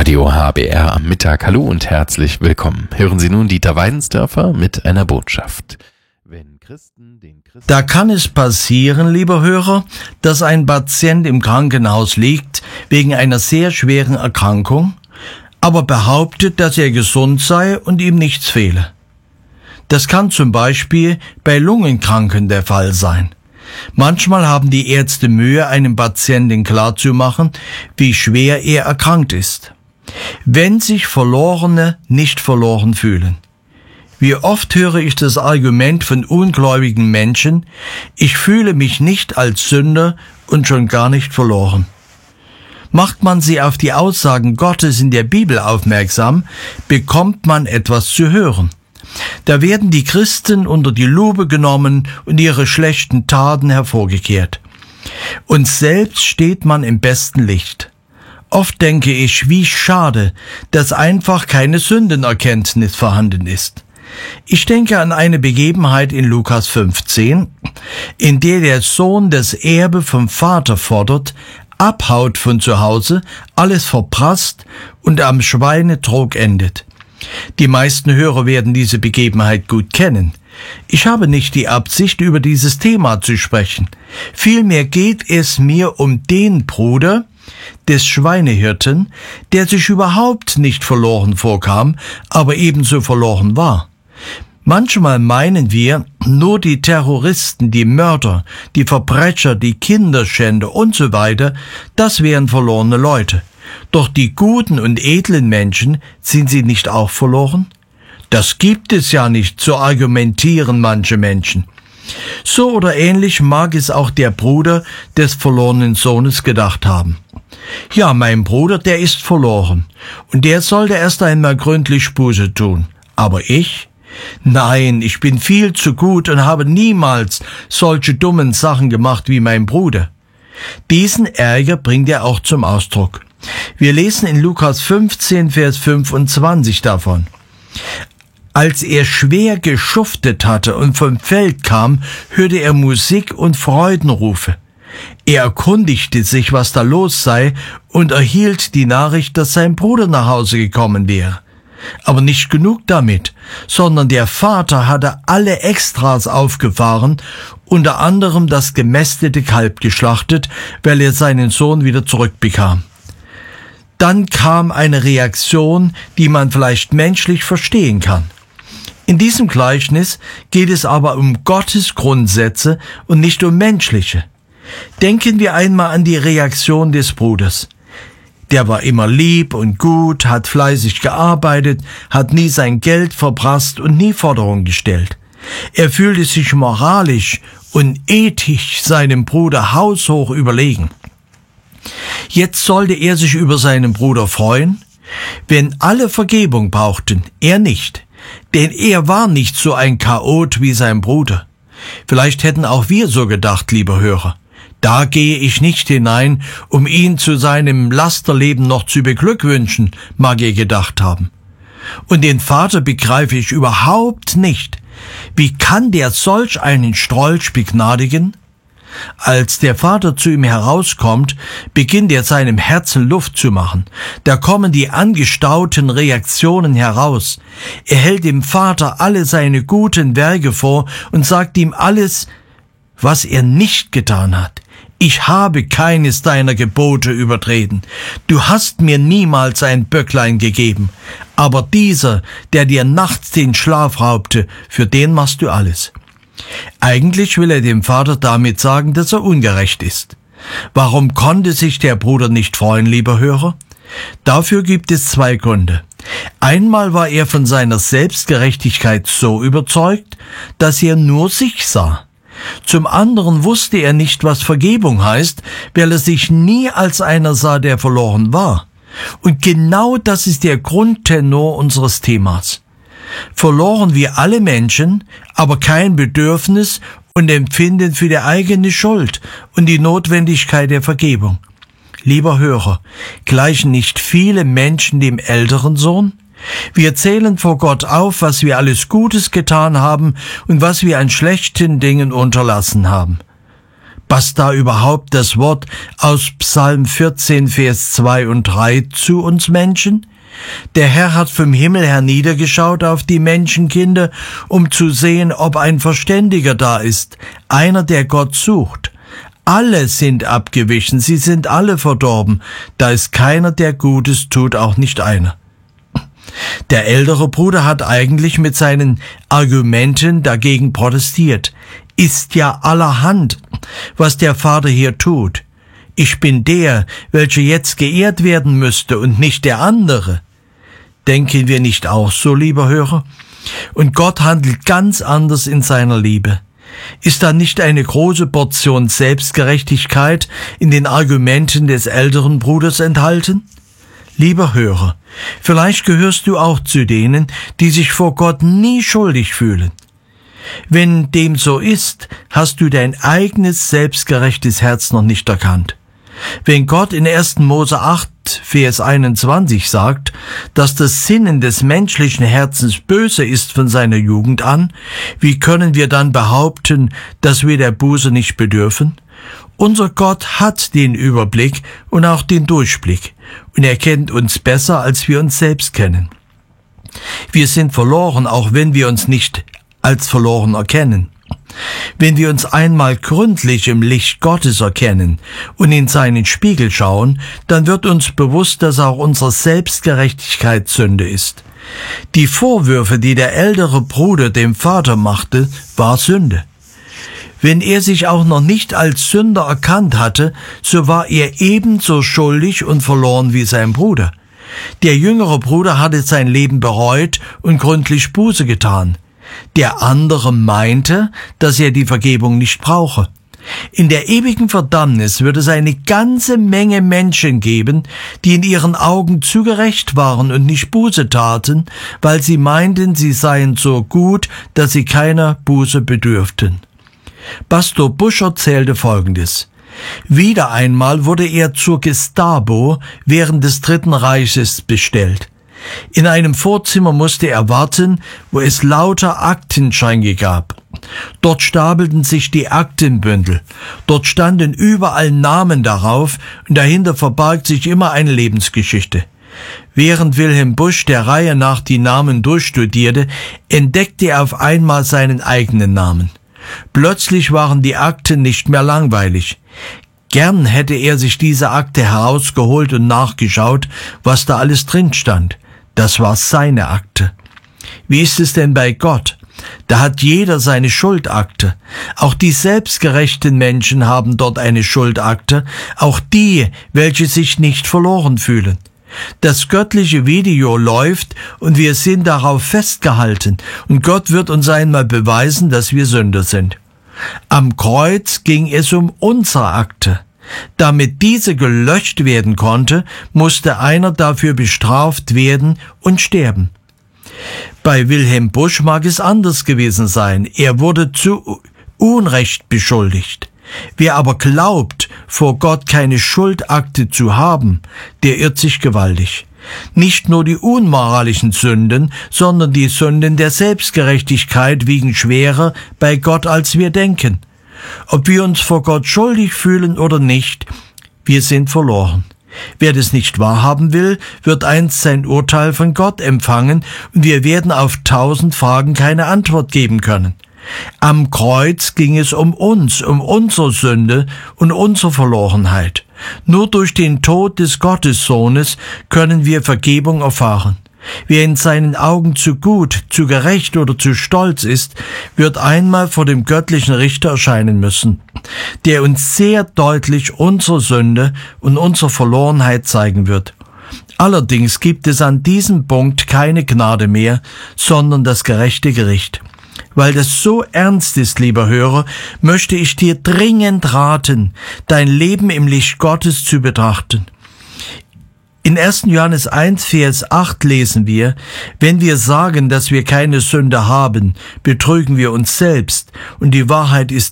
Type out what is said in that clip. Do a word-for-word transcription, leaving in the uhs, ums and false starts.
Radio H B R am Mittag. Hallo und herzlich willkommen. Hören Sie nun Dieter Weidensdörfer mit einer Botschaft. Wenn Christen den Christen Da kann es passieren, lieber Hörer, dass ein Patient im Krankenhaus liegt wegen einer sehr schweren Erkrankung, aber behauptet, dass er gesund sei und ihm nichts fehle. Das kann zum Beispiel bei Lungenkranken der Fall sein. Manchmal haben die Ärzte Mühe, einem Patienten klarzumachen, wie schwer er erkrankt ist. Wenn sich Verlorene nicht verloren fühlen. Wie oft höre ich das Argument von ungläubigen Menschen, ich fühle mich nicht als Sünder und schon gar nicht verloren. Macht man sie auf die Aussagen Gottes in der Bibel aufmerksam, bekommt man etwas zu hören. Da werden die Christen unter die Lupe genommen und ihre schlechten Taten hervorgekehrt. Und selbst steht man im besten Licht. Oft denke ich, wie schade, dass einfach keine Sündenerkenntnis vorhanden ist. Ich denke an eine Begebenheit in Lukas fünfzehn, in der der Sohn das Erbe vom Vater fordert, abhaut von zu Hause, alles verprasst und am Schweinetrog endet. Die meisten Hörer werden diese Begebenheit gut kennen. Ich habe nicht die Absicht, über dieses Thema zu sprechen. Vielmehr geht es mir um den Bruder des Schweinehirten, der sich überhaupt nicht verloren vorkam, aber ebenso verloren war. Manchmal meinen wir, nur die Terroristen, die Mörder, die Verbrecher, die Kinderschänder und so weiter, das wären verlorene Leute. Doch die guten und edlen Menschen, sind sie nicht auch verloren? Das gibt es ja nicht, so argumentieren manche Menschen. So oder ähnlich mag es auch der Bruder des verlorenen Sohnes gedacht haben. Ja, mein Bruder, der ist verloren, und der sollte erst einmal gründlich Buße tun. Aber ich? Nein, ich bin viel zu gut und habe niemals solche dummen Sachen gemacht wie mein Bruder. Diesen Ärger bringt er auch zum Ausdruck. Wir lesen in Lukas fünfzehn, Vers fünfundzwanzig davon. Als er schwer geschuftet hatte und vom Feld kam, hörte er Musik und Freudenrufe. Er erkundigte sich, was da los sei, und erhielt die Nachricht, dass sein Bruder nach Hause gekommen wäre. Aber nicht genug damit, sondern der Vater hatte alle Extras aufgefahren, unter anderem das gemästete Kalb geschlachtet, weil er seinen Sohn wieder zurückbekam. Dann kam eine Reaktion, die man vielleicht menschlich verstehen kann. In diesem Gleichnis geht es aber um Gottes Grundsätze und nicht um menschliche. Denken wir einmal an die Reaktion des Bruders. Der war immer lieb und gut, hat fleißig gearbeitet, hat nie sein Geld verprasst und nie Forderungen gestellt. Er fühlte sich moralisch und ethisch seinem Bruder haushoch überlegen. Jetzt sollte er sich über seinen Bruder freuen, wenn alle Vergebung brauchten, er nicht, denn er war nicht so ein Chaot wie sein Bruder. Vielleicht hätten auch wir so gedacht, lieber Hörer. Da gehe ich nicht hinein, um ihn zu seinem Lasterleben noch zu beglückwünschen, mag er gedacht haben. Und den Vater begreife ich überhaupt nicht. Wie kann der solch einen Strolch begnadigen? Als der Vater zu ihm herauskommt, beginnt er seinem Herzen Luft zu machen. Da kommen die angestauten Reaktionen heraus. Er hält dem Vater alle seine guten Werke vor und sagt ihm alles, was er nicht getan hat. Ich habe keines deiner Gebote übertreten. Du hast mir niemals ein Böcklein gegeben. Aber dieser, der dir nachts den Schlaf raubte, für den machst du alles. Eigentlich will er dem Vater damit sagen, dass er ungerecht ist. Warum konnte sich der Bruder nicht freuen, lieber Hörer? Dafür gibt es zwei Gründe. Einmal war er von seiner Selbstgerechtigkeit so überzeugt, dass er nur sich sah. Zum anderen wusste er nicht, was Vergebung heißt, weil er sich nie als einer sah, der verloren war. Und genau das ist der Grundtenor unseres Themas. Verloren wir alle Menschen, aber kein Bedürfnis und Empfinden für die eigene Schuld und die Notwendigkeit der Vergebung. Lieber Hörer, gleichen nicht viele Menschen dem älteren Sohn? Wir zählen vor Gott auf, was wir alles Gutes getan haben und was wir an schlechten Dingen unterlassen haben. Passt da überhaupt das Wort aus Psalm vierzehn, Vers zwei und drei zu uns Menschen? Der Herr hat vom Himmel herniedergeschaut auf die Menschenkinder, um zu sehen, ob ein Verständiger da ist, einer, der Gott sucht. Alle sind abgewichen, sie sind alle verdorben, da ist keiner, der Gutes tut, auch nicht einer. Der ältere Bruder hat eigentlich mit seinen Argumenten dagegen protestiert. Ist ja allerhand, was der Vater hier tut. Ich bin der, welcher jetzt geehrt werden müsste und nicht der andere. Denken wir nicht auch so, lieber Hörer? Und Gott handelt ganz anders in seiner Liebe. Ist da nicht eine große Portion Selbstgerechtigkeit in den Argumenten des älteren Bruders enthalten? Lieber Hörer, vielleicht gehörst du auch zu denen, die sich vor Gott nie schuldig fühlen. Wenn dem so ist, hast du dein eigenes selbstgerechtes Herz noch nicht erkannt. Wenn Gott in ersten Mose acht, Vers einundzwanzig sagt, dass das Sinnen des menschlichen Herzens böse ist von seiner Jugend an, wie können wir dann behaupten, dass wir der Buße nicht bedürfen? Unser Gott hat den Überblick und auch den Durchblick, und er kennt uns besser, als wir uns selbst kennen. Wir sind verloren, auch wenn wir uns nicht als verloren erkennen. Wenn wir uns einmal gründlich im Licht Gottes erkennen und in seinen Spiegel schauen, dann wird uns bewusst, dass auch unsere Selbstgerechtigkeit Sünde ist. Die Vorwürfe, die der ältere Bruder dem Vater machte, war Sünde. Wenn er sich auch noch nicht als Sünder erkannt hatte, so war er ebenso schuldig und verloren wie sein Bruder. Der jüngere Bruder hatte sein Leben bereut und gründlich Buße getan. Der andere meinte, dass er die Vergebung nicht brauche. In der ewigen Verdammnis wird es eine ganze Menge Menschen geben, die in ihren Augen zu gerecht waren und nicht Buße taten, weil sie meinten, sie seien so gut, dass sie keiner Buße bedürften. Pastor Busch erzählte Folgendes. Wieder einmal wurde er zur Gestapo während des Dritten Reiches bestellt. In einem Vorzimmer musste er warten, wo es lauter Aktenschränke gab. Dort stapelten sich die Aktenbündel. Dort standen überall Namen darauf und dahinter verbarg sich immer eine Lebensgeschichte. Während Wilhelm Busch der Reihe nach die Namen durchstudierte, entdeckte er auf einmal seinen eigenen Namen. Plötzlich waren die Akten nicht mehr langweilig. Gern hätte er sich diese Akte herausgeholt und nachgeschaut, was da alles drin stand. Das war seine Akte. Wie ist es denn bei Gott? Da hat jeder seine Schuldakte. Auch die selbstgerechten Menschen haben dort eine Schuldakte, auch die, welche sich nicht verloren fühlen. Das göttliche Video läuft und wir sind darauf festgehalten und Gott wird uns einmal beweisen, dass wir Sünder sind. Am Kreuz ging es um unsere Akte. Damit diese gelöscht werden konnte, musste einer dafür bestraft werden und sterben. Bei Wilhelm Busch mag es anders gewesen sein. Er wurde zu Unrecht beschuldigt. Wer aber glaubt, vor Gott keine Schuldakte zu haben, der irrt sich gewaltig. Nicht nur die unmoralischen Sünden, sondern die Sünden der Selbstgerechtigkeit wiegen schwerer bei Gott, als wir denken. Ob wir uns vor Gott schuldig fühlen oder nicht, wir sind verloren. Wer das nicht wahrhaben will, wird einst sein Urteil von Gott empfangen und wir werden auf tausend Fragen keine Antwort geben können. Am Kreuz ging es um uns, um unsere Sünde und unsere Verlorenheit. Nur durch den Tod des Gottessohnes können wir Vergebung erfahren. Wer in seinen Augen zu gut, zu gerecht oder zu stolz ist, wird einmal vor dem göttlichen Richter erscheinen müssen, der uns sehr deutlich unsere Sünde und unsere Verlorenheit zeigen wird. Allerdings gibt es an diesem Punkt keine Gnade mehr, sondern das gerechte Gericht. Weil das so ernst ist, lieber Hörer, möchte ich dir dringend raten, dein Leben im Licht Gottes zu betrachten. In ersten Johannes eins, Vers acht lesen wir, wenn wir sagen, dass wir keine Sünde haben, betrügen wir uns selbst und die Wahrheit ist